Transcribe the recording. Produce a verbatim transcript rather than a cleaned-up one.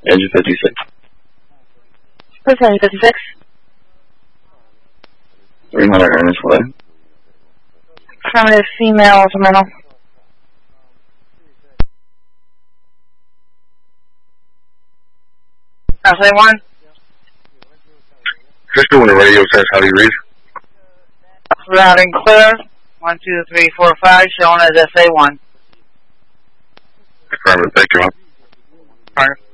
Engine fifty-six. What's engine fifty-six? three hundred Ernest Way. Affirmative, female, instrumental. S A one? Crystal, when the radio says how do you read? Loud and clear. one, two, three, four, five, shown as S A one. Affirmative, thank you, man. Affirmative.